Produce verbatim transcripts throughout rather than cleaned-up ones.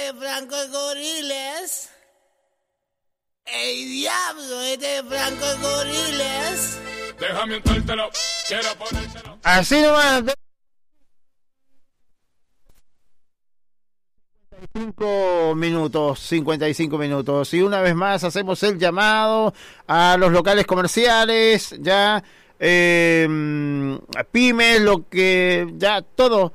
de Franco de Goriles. ¡Ey, diablo! Este de Franco de Goriles. Déjame untártelo, quiero ponértelo. Así nomás. cinco minutos, cincuenta y cinco minutos. Y una vez más hacemos el llamado a los locales comerciales, ya, eh, pymes, lo que, ya, todo.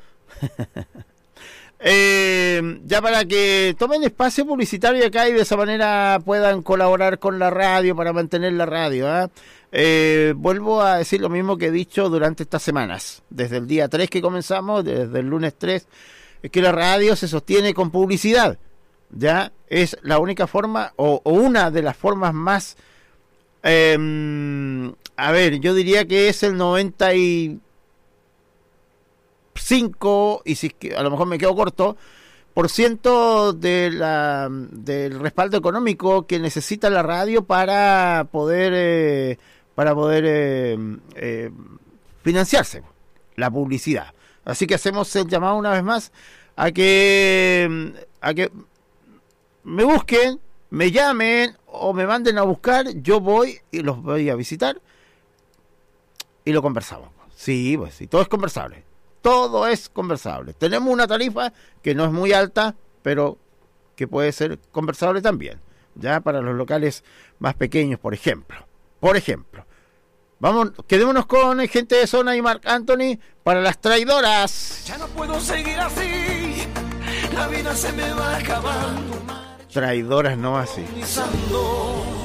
eh, ya para que tomen espacio publicitario acá y de esa manera puedan colaborar con la radio para mantener la radio, ¿eh? Eh, vuelvo a decir lo mismo que he dicho durante estas semanas, desde el día tres que comenzamos, desde el lunes tres, es que la radio se sostiene con publicidad, ya es la única forma o, o una de las formas más, eh, a ver, yo diría que es el noventa y cinco, y si a lo mejor me quedo corto, por ciento de la, del respaldo económico que necesita la radio para poder eh, para poder eh, eh, financiarse la publicidad. Así que hacemos el llamado una vez más a que a que me busquen, me llamen o me manden a buscar. Yo voy y los voy a visitar y lo conversamos. Sí, pues sí, todo es conversable. Todo es conversable. Tenemos una tarifa que no es muy alta, pero que puede ser conversable también, ya para los locales más pequeños, por ejemplo. Por ejemplo. Vamos, quedémonos con el gente de Zona y Marc Anthony para Las Traidoras. Ya no puedo seguir así, la vida se me va acabando. Traidoras no así. Pisando.